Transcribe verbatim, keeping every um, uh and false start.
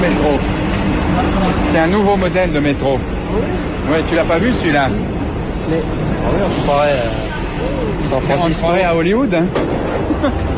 métro. C'est un nouveau modèle de métro. Oui, tu l'as pas vu celui-là? Mais... Ah oui, on se croirait euh, San On se Francisco. croirait à Hollywood, hein.